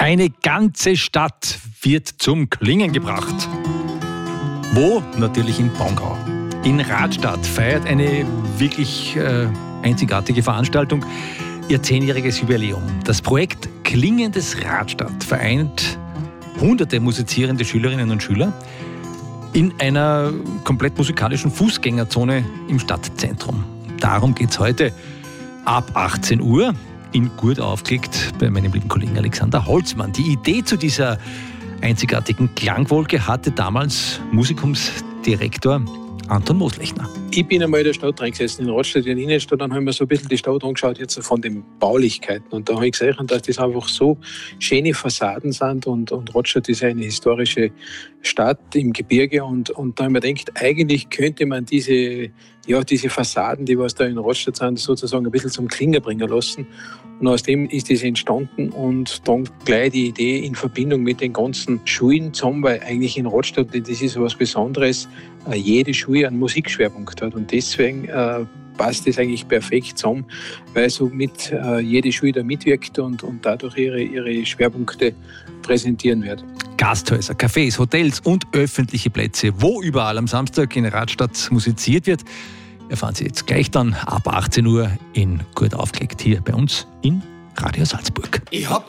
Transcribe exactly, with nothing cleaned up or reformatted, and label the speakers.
Speaker 1: Eine ganze Stadt wird zum Klingen gebracht. Wo? Natürlich in Bongau. In Radstadt feiert eine wirklich äh, einzigartige Veranstaltung ihr zehnjähriges Jubiläum. Das Projekt Klingendes Radstadt vereint hunderte musizierende Schülerinnen und Schüler in einer komplett musikalischen Fußgängerzone im Stadtzentrum. Darum geht es heute ab achtzehn Uhr in Gurt aufgelegt bei meinem lieben Kollegen Alexander Holzmann. Die Idee zu dieser einzigartigen Klangwolke hatte damals Musikumsdirektor Anton Moslechner.
Speaker 2: Ich bin einmal in der Stadt reingesessen, in Radstadt, in der Innenstadt, dann haben wir so ein bisschen die Stadt angeschaut, jetzt von den Baulichkeiten. Und da habe ich gesehen, dass das einfach so schöne Fassaden sind und, und Radstadt ist eine historische Stadt im Gebirge. Und, und da habe ich mir gedacht, eigentlich könnte man diese, ja, diese Fassaden, die was da in Radstadt sind, sozusagen ein bisschen zum Klingen bringen lassen. Und aus dem ist das entstanden und dann gleich die Idee in Verbindung mit den ganzen Schulen zusammen, weil eigentlich in Radstadt, das ist was Besonderes, jede Schule einen Musikschwerpunkt hat und deswegen äh, passt das eigentlich perfekt zusammen, weil somit äh, jede Schule da mitwirkt und, und dadurch ihre, ihre Schwerpunkte präsentieren wird.
Speaker 1: Gasthäuser, Cafés, Hotels und öffentliche Plätze, wo überall am Samstag in Radstadt musiziert wird, erfahren Sie jetzt gleich dann ab achtzehn Uhr in Gurt aufgelegt hier bei uns in Radio Salzburg.
Speaker 3: Ich hab